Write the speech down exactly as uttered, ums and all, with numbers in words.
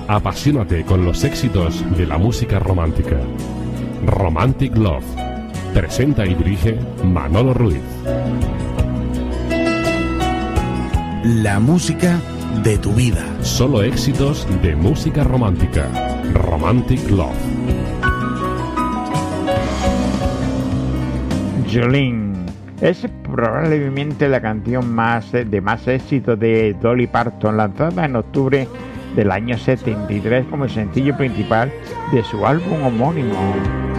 Apasionate con los éxitos de la música romántica. Romantic Love. Presenta y dirige Manolo Ruiz. La música de tu vida. Solo éxitos de música romántica. Romantic Love. Jolene es probablemente la canción más de más éxito de Dolly Parton, lanzada en octubre del año setenta y tres como el sencillo principal de su álbum homónimo.